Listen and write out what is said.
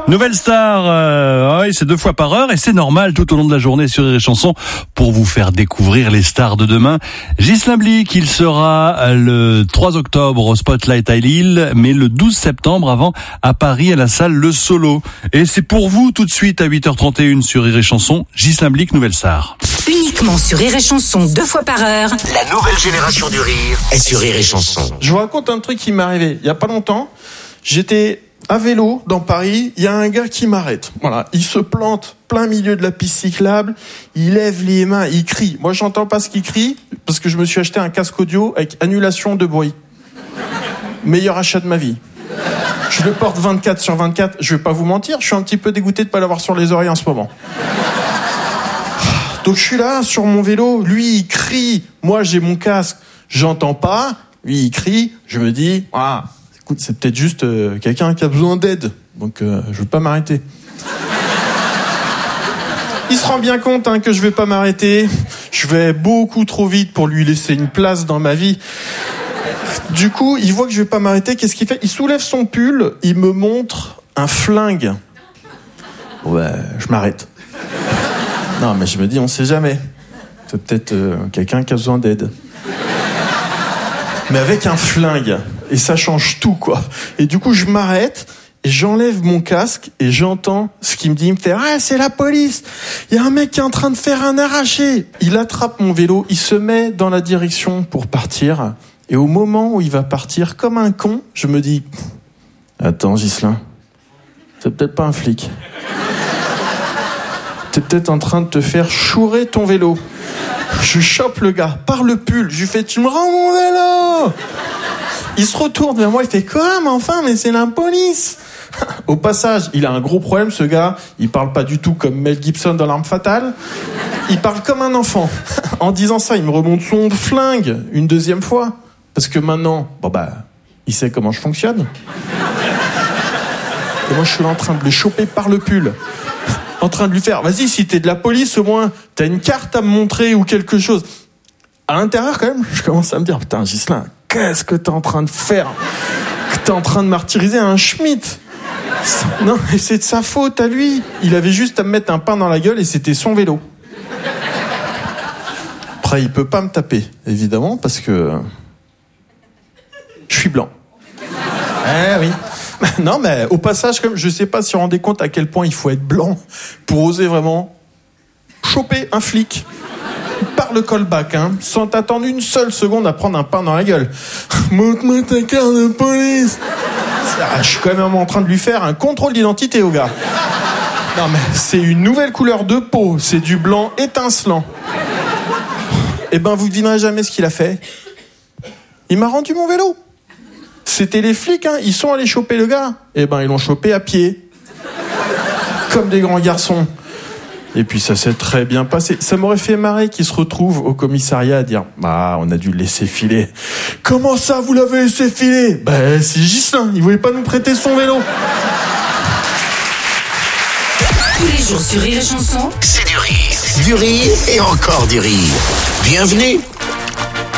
Nouvelle star, oui, c'est 2 fois par heure et c'est normal tout au long de la journée sur Rire et Chanson pour vous faire découvrir les stars de demain. Ghislain Blic, il sera le 3 octobre au Spotlight à Lille, mais le 12 septembre avant à Paris à la salle Le Solo. Et c'est pour vous tout de suite à 8h31 sur Rire et Chanson, Ghislain Blic, nouvelle star. Uniquement sur Rire et Chanson 2 fois par heure. La nouvelle génération du rire est sur Rire et Chanson. Je vous raconte un truc qui m'est arrivé il y a pas longtemps. J'étais à vélo dans Paris, il y a un gars qui m'arrête. Voilà, il se plante plein milieu de la piste cyclable, il lève les mains, il crie. Moi, j'entends pas ce qu'il crie parce que je me suis acheté un casque audio avec annulation de bruit. Meilleur achat de ma vie. Je le porte 24/24, je vais pas vous mentir, je suis un petit peu dégoûté de pas l'avoir sur les oreilles en ce moment. Donc je suis là sur mon vélo, lui il crie, moi j'ai mon casque, j'entends pas, lui il crie, je me dis écoute, c'est peut-être juste quelqu'un qui a besoin d'aide, donc je veux pas m'arrêter. Il se rend bien compte que je vais pas m'arrêter, je vais beaucoup trop vite pour lui laisser une place dans ma vie. Du coup, il voit que je vais pas m'arrêter, qu'est-ce qu'il fait ? Il soulève son pull, il me montre un flingue. Ouais, je m'arrête. Non, mais je me dis, on sait jamais. C'est peut-être quelqu'un qui a besoin d'aide. Mais avec un flingue. Et ça change tout, quoi. Et du coup, je m'arrête et j'enlève mon casque et j'entends ce qu'il me dit. Il me fait « Ah, c'est la police. Il y a un mec qui est en train de faire un arraché. » Il attrape mon vélo, il se met dans la direction pour partir. Et au moment où il va partir, comme un con, je me dis « Attends, Ghislain, c'est peut-être pas un flic. T'es peut-être en train de te faire chourer ton vélo. » Je chope le gars par le pull, je lui fais « Tu me rends mon vélo !» Il se retourne vers moi, il fait « Quoi, mais enfin, mais c'est la police !» Au passage, il a un gros problème, ce gars. Il parle pas du tout comme Mel Gibson dans L'Arme Fatale. Il parle comme un enfant. En disant ça, il me remonte son flingue une deuxième fois. Parce que maintenant, il sait comment je fonctionne. Et moi, je suis là en train de le choper par le pull. En train de lui faire, vas-y, si t'es de la police, au moins, t'as une carte à me montrer ou quelque chose. À l'intérieur, quand même, je commence à me dire, putain, Ghislain, qu'est-ce que t'es en train de faire ? Que t'es en train de martyriser un Schmitt. Non, et c'est de sa faute à lui. Il avait juste à me mettre un pain dans la gueule et c'était son vélo. Après, il peut pas me taper, évidemment, parce que je suis blanc. Eh oui. Non, mais au passage, comme je sais pas si vous vous rendez compte à quel point il faut être blanc pour oser vraiment choper un flic par le callback, sans t'attendre une seule seconde à prendre un pain dans la gueule. Montre-moi ta carte de police. Je suis quand même en train de lui faire un contrôle d'identité au gars. Non, mais c'est une nouvelle couleur de peau, c'est du blanc étincelant. Eh ben, vous devinerez jamais ce qu'il a fait. Il m'a rendu mon vélo. C'était les flics, ils sont allés choper le gars. Eh ben, ils l'ont chopé à pied. Comme des grands garçons. Et puis ça s'est très bien passé. Ça m'aurait fait marrer qu'il se retrouve au commissariat à dire « on a dû le laisser filer. » « Comment ça, vous l'avez laissé filer ?»« C'est Ghislain, il voulait pas nous prêter son vélo. » Tous les jours sur Rire et Chanson, C'est du rire et encore du rire. Bienvenue